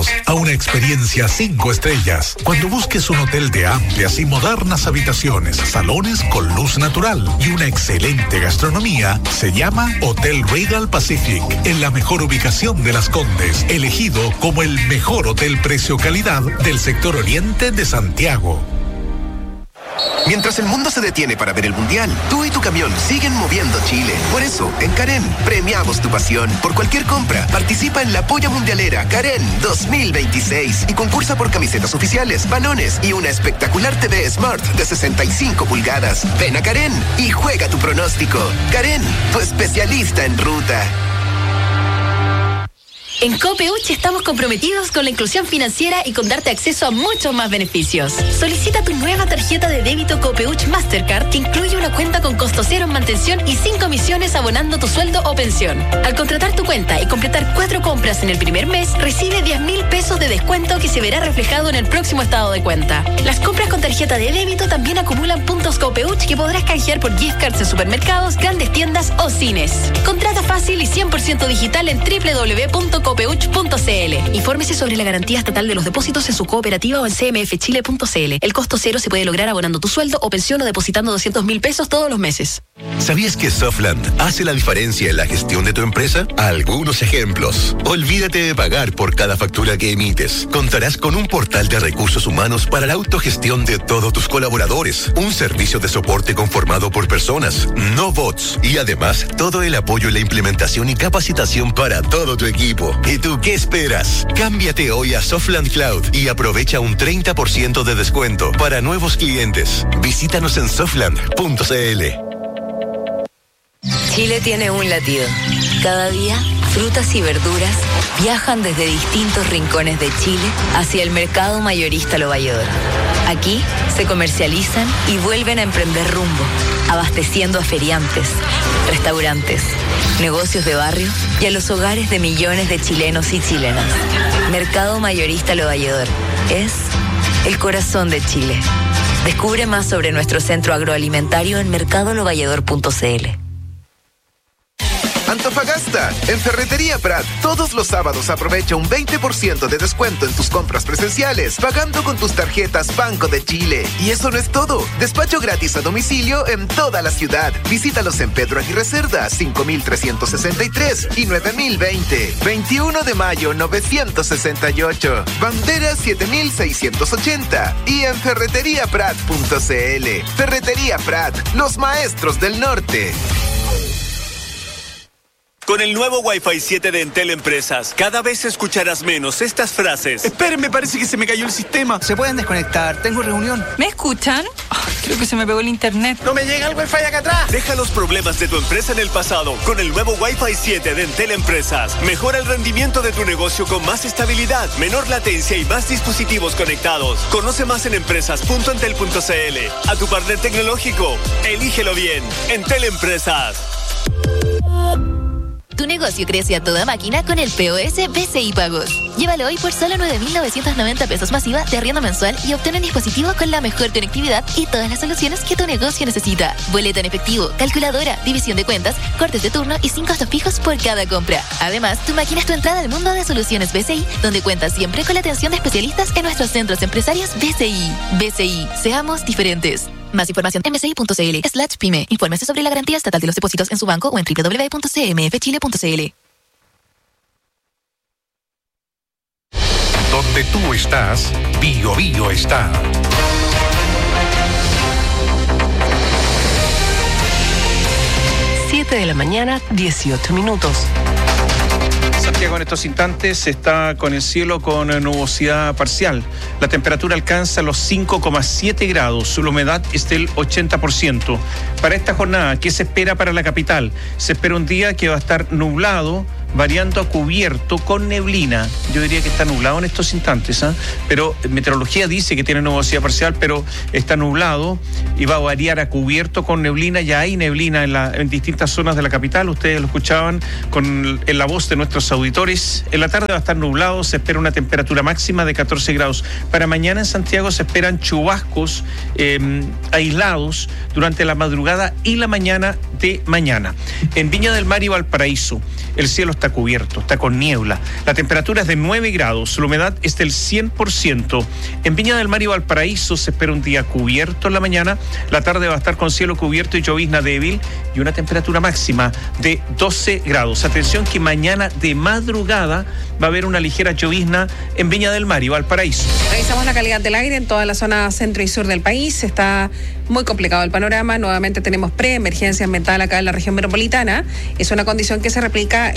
minutos a una experiencia 5 estrellas. Cuando busques un hotel de amplias y modernas habitaciones, salones con luz natural y una excelente gastronomía, se llama Hotel Regal Pacific, en la mejor ubicación de Las Condes, elegido como el mejor hotel precio-calidad del sector oriente de Santiago. Mientras el mundo se detiene para ver el Mundial, tú y tu camión siguen moviendo Chile. Por eso, en Karen, premiamos tu pasión. Por cualquier compra, participa en la Polla Mundialera Karen 2026 y concursa por camisetas oficiales, balones y una espectacular TV Smart de 65 pulgadas. Ven a Karen y juega tu pronóstico. Karen, tu especialista en ruta. En Copeuch estamos comprometidos con la inclusión financiera y con darte acceso a muchos más beneficios. Solicita tu nueva tarjeta de débito Copeuch Mastercard, que incluye una cuenta con costo cero en mantención y 5 comisiones abonando tu sueldo o pensión. Al contratar tu cuenta y completar 4 compras en el primer mes, recibe 10,000 pesos de descuento que se verá reflejado en el próximo estado de cuenta. Las compras con tarjeta de débito también acumulan puntos Copeuch que podrás canjear por gift cards en supermercados, grandes tiendas o cines. Contrata fácil y 100% digital en www.copeuch.cl. Infórmese sobre la garantía estatal de los depósitos en su cooperativa o en cmfchile.cl. El costo cero se puede lograr abonando tu sueldo o pensión o depositando 200,000 pesos todos los meses. ¿Sabías que Softland hace la diferencia en la gestión de tu empresa? Algunos ejemplos. Olvídate de pagar por cada factura que emites. Contarás con un portal de recursos humanos para la autogestión de todos tus colaboradores. Un servicio de soporte conformado por personas, no bots. Y además, todo el apoyo en la implementación y capacitación para todo tu equipo. ¿Y tú qué esperas? Cámbiate hoy a Softland Cloud y aprovecha un 30% de descuento para nuevos clientes. Visítanos en softland.cl. Chile tiene un latido. Cada día, frutas y verduras viajan desde distintos rincones de Chile hacia el mercado mayorista Lo Valledor. Aquí se comercializan y vuelven a emprender rumbo, abasteciendo a feriantes, restaurantes, negocios de barrio y a los hogares de millones de chilenos y chilenas. Mercado Mayorista Lo Valledor es el corazón de Chile. Descubre más sobre nuestro centro agroalimentario en mercadolovalledor.cl. Antofagasta, en Ferretería Prat, todos los sábados aprovecha un 20% de descuento en tus compras presenciales, pagando con tus tarjetas Banco de Chile. Y eso no es todo, despacho gratis a domicilio en toda la ciudad. Visítalos en Pedro Aguirre Cerda, 5363 y 9020. 21 de mayo, 968. Bandera 7680 y en ferreteriaprat.cl. Ferretería Prat, los maestros del norte. Con el nuevo Wi-Fi 7 de Entel Empresas, cada vez escucharás menos estas frases. Esperen, parece que se me cayó el sistema. Se pueden desconectar, tengo reunión. ¿Me escuchan? Creo que se me pegó el internet. No me llega el Wi-Fi acá atrás. Deja los problemas de tu empresa en el pasado con el nuevo Wi-Fi 7 de Entel Empresas. Mejora el rendimiento de tu negocio con más estabilidad, menor latencia y más dispositivos conectados. Conoce más en empresas.entel.cl. A tu partner tecnológico, elígelo bien. Entel Empresas. Tu negocio crece a toda máquina con el POS BCI Pagos. Llévalo hoy por solo 9,990 pesos masiva de arriendo mensual y obtén un dispositivo con la mejor conectividad y todas las soluciones que tu negocio necesita. Boleta en efectivo, calculadora, división de cuentas, cortes de turno y 5 costos fijos por cada compra. Además, tu máquina es tu entrada al mundo de soluciones BCI, donde cuentas siempre con la atención de especialistas en nuestros centros empresarios BCI. BCI, seamos diferentes. Más información en bci.cl/pyme. Infórmese sobre la garantía estatal de los depósitos en su banco o en www.cmfchile.cl. Donde tú estás, Bio Bio está. De la mañana, 18 minutos. Santiago en estos instantes está con el cielo con nubosidad parcial. La temperatura alcanza los 5,7 grados. La humedad es del 80%. Para esta jornada, ¿qué se espera para la capital? Se espera un día que va a estar nublado, variando a cubierto con neblina. Yo diría que está nublado en estos instantes, pero meteorología dice que tiene nubosidad parcial, pero está nublado y va a variar a cubierto con neblina. Ya hay neblina en distintas zonas de la capital. Ustedes lo escuchaban en la voz de nuestros auditores auditores. En la tarde va a estar nublado, se espera una temperatura máxima de 14 grados. Para mañana en Santiago se esperan chubascos aislados durante la madrugada y la mañana de mañana. En Viña del Mar y Valparaíso, el cielo está cubierto, está con niebla. La temperatura es de 9 grados, la humedad es del 100%. En Viña del Mar y Valparaíso se espera un día cubierto en la mañana. La tarde va a estar con cielo cubierto y llovizna débil y una temperatura máxima de 12 grados. Atención que mañana de madrugada va a haber una ligera llovizna en Viña del Mar y Valparaíso. Revisamos la calidad del aire en toda la zona centro y sur del país. Está muy complicado el panorama. Nuevamente tenemos preemergencia ambiental acá en la región metropolitana. Es una condición que se replica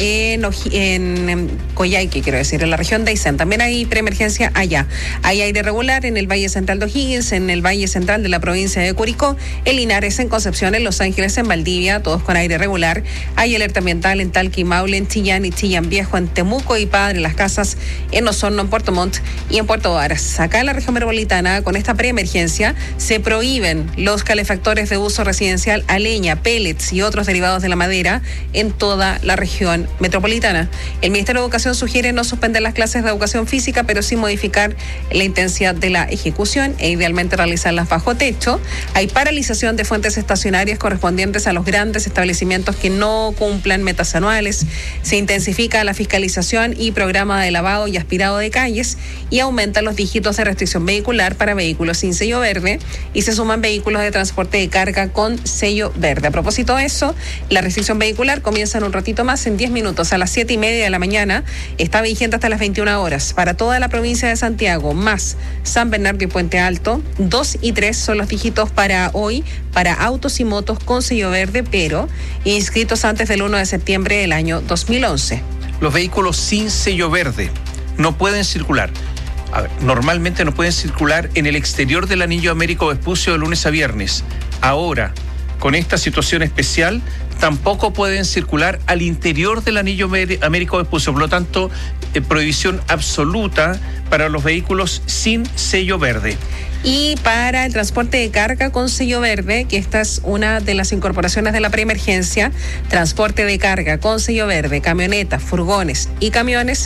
en Coyhaique, quiero decir, en la región de Aysén. También hay preemergencia allá. Hay aire regular en el Valle Central de O'Higgins, en el Valle Central de la provincia de Curicó, en Linares, en Concepción, en Los Ángeles, en Valdivia, todos con aire regular. Hay alerta ambiental en Talca y Maule, en Chillán y Chillán Viejo, en Temuco y Padre Las Casas, en Osorno, en Puerto Montt y en Puerto Varas. Acá en la región metropolitana, con esta preemergencia, se prohíben los calefactores de uso residencial a leña, pellets y otros derivados de la madera en toda la región metropolitana. El Ministerio de Educación sugiere no suspender las clases de educación física, pero sí modificar la intensidad de la ejecución e idealmente realizarlas bajo techo. Hay paralización de fuentes estacionarias correspondientes a los grandes establecimientos que no cumplan metas anuales. Se intensifica la fiscalización y programa de lavado y aspirado de calles y aumentan los dígitos de restricción vehicular para vehículos sin sello verde y se suman vehículos de transporte de carga con sello verde. A propósito de eso, la restricción vehicular comienza en un ratito más, en 10 minutos, a las 7:30 de la mañana. Está vigente hasta las 21 horas para toda la provincia de Santiago, más San Bernardo y Puente Alto. 2 y 3 son los dígitos para hoy, para autos y motos con sello verde, pero inscritos antes del 1 de septiembre del año 2011. Los vehículos sin sello verde no pueden circular. A ver, normalmente no pueden circular en el exterior del Anillo Américo Vespucio de lunes a viernes. Ahora, con esta situación especial, tampoco pueden circular al interior del Anillo Américo Vespucio. Por lo tanto, prohibición absoluta para los vehículos sin sello verde. Y para el transporte de carga con sello verde, que esta es una de las incorporaciones de la preemergencia, transporte de carga con sello verde, camionetas, furgones y camiones,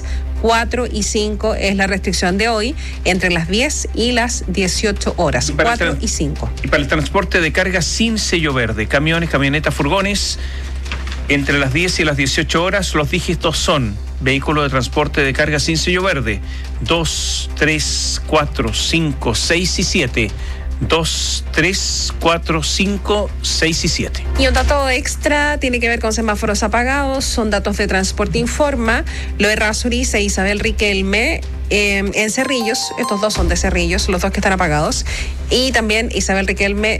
4 y 5 es la restricción de hoy, entre las 10 y las 18 horas, 4 y 5. Y para el transporte de carga sin sello verde, camiones, camionetas, furgones, entre las 10 y las 18 horas, los dígitos son vehículos de transporte de carga sin sello verde, 2, 3, 4, 5, 6 y 7. 2, 3, 4, 5, 6 y 7. Y un dato extra tiene que ver con semáforos apagados, son datos de Transporte Informa, lo de Errázuriz e Isabel Riquelme en Cerrillos, estos dos son de Cerrillos, los dos que están apagados, y también Isabel Riquelme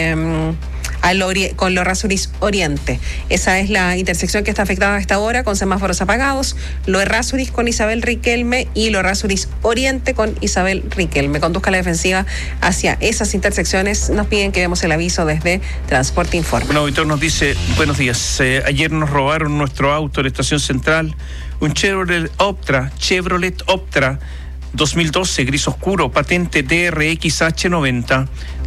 con lo Errázuriz Oriente. Esa es la intersección que está afectada a esta hora con semáforos apagados, lo Errázuriz con Isabel Riquelme y lo Errázuriz Oriente con Isabel Riquelme. Conduzca la defensiva hacia esas intersecciones. Nos piden que demos el aviso desde Transporte Informa. Un auditor nos dice, buenos días, ayer nos robaron nuestro auto en la estación central, un Chevrolet Optra 2012, gris oscuro, patente DRXH90.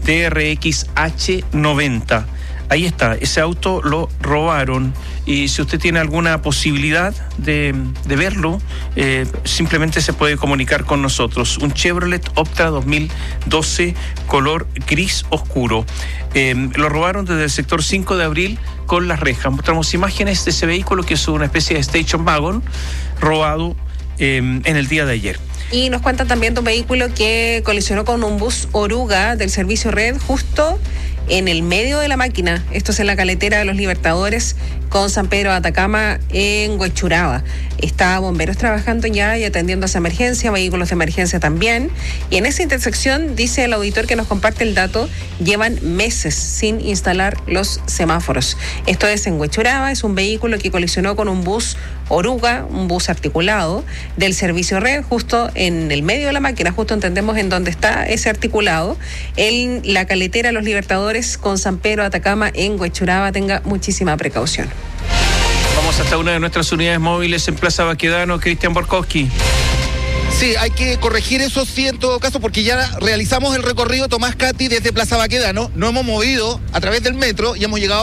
Ahí está, ese auto lo robaron y si usted tiene alguna posibilidad de verlo, simplemente se puede comunicar con nosotros. Un Chevrolet Optra 2012, color gris oscuro. Lo robaron desde el sector 5 de abril con las rejas. Mostramos imágenes de ese vehículo que es una especie de station wagon robado en el día de ayer. Y nos cuentan también de un vehículo que colisionó con un bus oruga del servicio Red justo en el medio de la máquina. Esto es en la Caleta de los Libertadores con San Pedro de Atacama en Huechuraba. Está bomberos trabajando ya y atendiendo esa emergencia, vehículos de emergencia también. Y en esa intersección, dice el auditor que nos comparte el dato, llevan meses sin instalar los semáforos. Esto es en Huechuraba, es un vehículo que colisionó con un bus oruga, un bus articulado del servicio Red, justo en el medio de la máquina, justo entendemos en dónde está ese articulado, en la Caletera de los Libertadores con San Pedro de Atacama en Huechuraba. Tenga muchísima precaución. Vamos hasta una de nuestras unidades móviles en Plaza Baquedano, Cristian Borkowski. Sí, hay que corregir eso sí en todo caso, porque ya realizamos el recorrido Tomás Cati desde Plaza Baquedano, nos hemos movido a través del metro y hemos llegado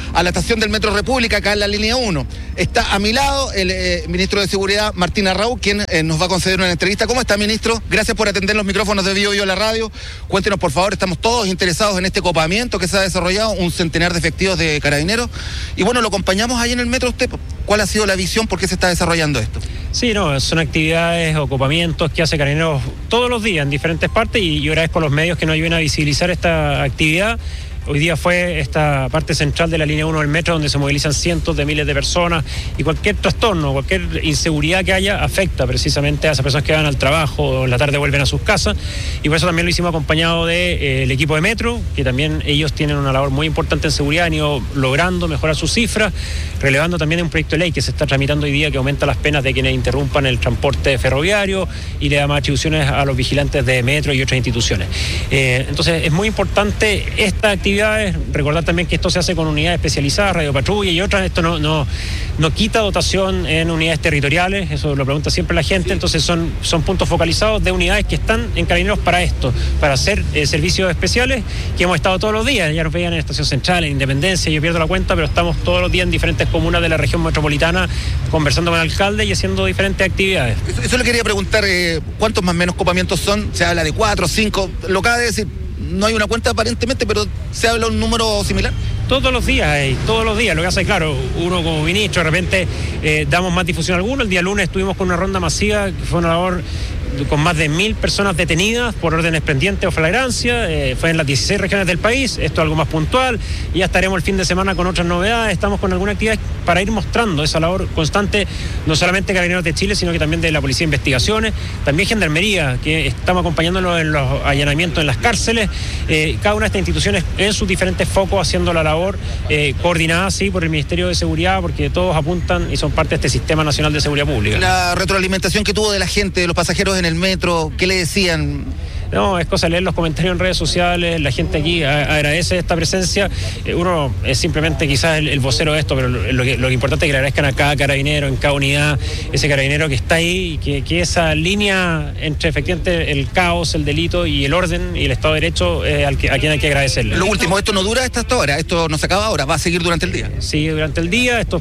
a la estación del Metro República, acá en la línea 1. Está a mi lado el ministro de Seguridad, Martín Arrau, quien nos va a conceder una entrevista. ¿Cómo está, ministro? Gracias por atender los micrófonos de Bio Bio la radio. Cuéntenos, por favor, estamos todos interesados en este copamiento que se ha desarrollado, un centenar de efectivos de carabineros. Y bueno, lo acompañamos ahí en el metro. ¿Usted cuál ha sido la visión? ¿Por qué se está desarrollando esto? Sí, no, son actividades o copamientos que hace Carabineros todos los días en diferentes partes, y yo agradezco a los medios que nos ayuden a visibilizar esta actividad. Hoy día fue esta parte central de la línea 1 del metro, donde se movilizan cientos de miles de personas, y cualquier trastorno, cualquier inseguridad que haya afecta precisamente a esas personas que van al trabajo o en la tarde vuelven a sus casas, y por eso también lo hicimos acompañado del equipo de metro, que también ellos tienen una labor muy importante en seguridad, han ido logrando mejorar sus cifras, relevando también un proyecto de ley que se está tramitando hoy día que aumenta las penas de quienes interrumpan el transporte ferroviario y le da más atribuciones a los vigilantes de metro y otras instituciones. Entonces es muy importante esta actividad. Recordar también que esto se hace con unidades especializadas, radiopatrulla y otras. Esto no quita dotación en unidades territoriales, eso lo pregunta siempre la gente. Entonces son puntos focalizados de unidades que están en Carabineros para esto, para hacer servicios especiales, que hemos estado todos los días. Ya nos veían en Estación Central, en Independencia, yo pierdo la cuenta, pero estamos todos los días en diferentes comunas de la región metropolitana conversando con el alcalde y haciendo diferentes actividades. Eso le quería preguntar, ¿cuántos más o menos copamientos son? Se habla de 4, 5, lo acaba de decir. No hay una cuenta aparentemente, pero ¿se habla un número similar? Todos los días. Lo que hace, claro, uno como ministro, de repente damos más difusión a alguno. El día lunes estuvimos con una ronda masiva, que fue una labor con más de 1.000 personas detenidas por órdenes pendientes o flagrancia, fue en las 16 regiones del país. Esto es algo más puntual, y ya estaremos el fin de semana con otras novedades. Estamos con alguna actividad para ir mostrando esa labor constante, no solamente Carabineros de Chile, sino que también de la Policía de Investigaciones, también Gendarmería, que estamos acompañándolo en los allanamientos en las cárceles, cada una de estas instituciones en sus diferentes focos haciendo la labor coordinada, sí, por el Ministerio de Seguridad, porque todos apuntan y son parte de este Sistema Nacional de Seguridad Pública. La retroalimentación que tuvo de la gente, de los pasajeros en el metro, ¿qué le decían? No, es cosa de leer los comentarios en redes sociales, la gente aquí agradece esta presencia. Uno es simplemente quizás el vocero de esto, pero lo que importante es que le agradezcan a cada carabinero, en cada unidad, ese carabinero que está ahí, y que esa línea entre efectivamente el caos, el delito y el orden y el Estado de Derecho a quien hay que agradecerle. Lo último, esto no dura hasta ahora, esto no se acaba ahora, va a seguir durante el día. Sí, durante el día. Estos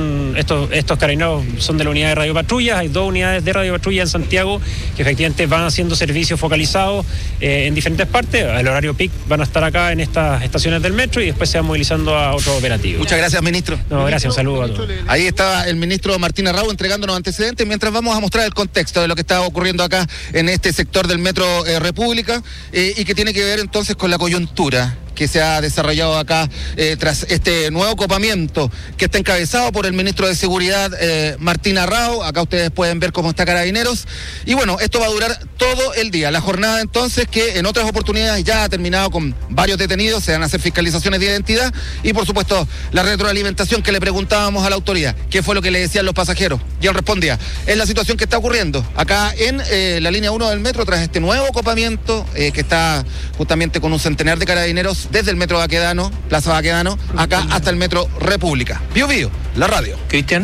carabineros son de la unidad de radiopatrullas. Hay 2 unidades de radiopatrulla en Santiago que efectivamente van haciendo servicios focalizados en diferentes partes. El horario peak van a estar acá en estas estaciones del metro y después se van movilizando a otro operativo. Muchas gracias, ministro. No, gracias, un saludo a todos. Ahí está el ministro Martín Arrau entregándonos antecedentes mientras vamos a mostrar el contexto de lo que está ocurriendo acá en este sector del Metro República y que tiene que ver entonces con la coyuntura que se ha desarrollado acá tras este nuevo copamiento que está encabezado por el ministro de Seguridad, Martín Arrau. Acá ustedes pueden ver cómo está Carabineros. Y bueno, esto va a durar todo el día. La jornada entonces, que en otras oportunidades ya ha terminado con varios detenidos, se van a hacer fiscalizaciones de identidad y por supuesto la retroalimentación que le preguntábamos a la autoridad, qué fue lo que le decían los pasajeros. Y él respondía, es la situación que está ocurriendo acá en la línea 1 del metro tras este nuevo copamiento que está justamente con un centenar de carabineros desde el metro Baquedano, Plaza Baquedano, acá hasta el metro República. Bio Bio, la radio. Cristian.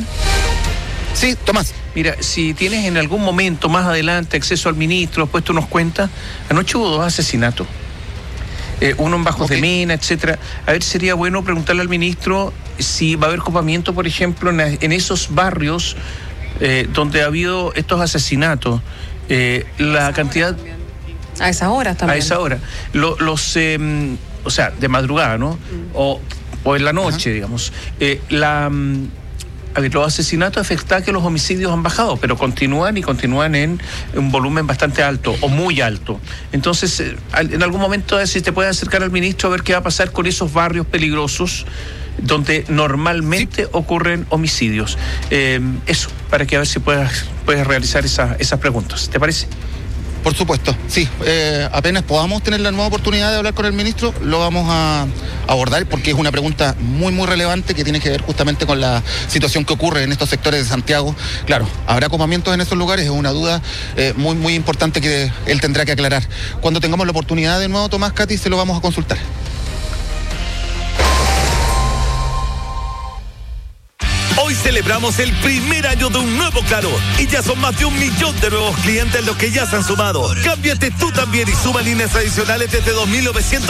Sí, Tomás. Mira, si tienes en algún momento más adelante acceso al ministro, después tú nos cuentas, anoche hubo 2 asesinatos. Uno en Bajos de Mena, etcétera. A ver, sería bueno preguntarle al ministro si va a haber copamiento, por ejemplo, en esos barrios donde ha habido estos asesinatos. La cantidad... A esa hora también. A esa hora. O sea, de madrugada, ¿no? O en la noche, digamos. Los asesinatos afectan que los homicidios han bajado, pero continúan en un volumen bastante alto o muy alto. Entonces, en algún momento, si te puedes acercar al ministro a ver qué va a pasar con esos barrios peligrosos donde normalmente ocurren homicidios. Eso, para que a ver si puedes realizar esas preguntas. ¿Te parece? Por supuesto, sí. Apenas podamos tener la nueva oportunidad de hablar con el ministro, lo vamos a abordar porque es una pregunta muy, muy relevante que tiene que ver justamente con la situación que ocurre en estos sectores de Santiago. Claro, ¿habrá copamientos en esos lugares? Es una duda muy, muy importante que él tendrá que aclarar. Cuando tengamos la oportunidad de nuevo, Tomás, Katy, se lo vamos a consultar. Hoy celebramos el primer año de un nuevo Claro y ya son más de 1 millón de nuevos clientes los que ya se han sumado. Cámbiate tú también y suma líneas adicionales desde 2.900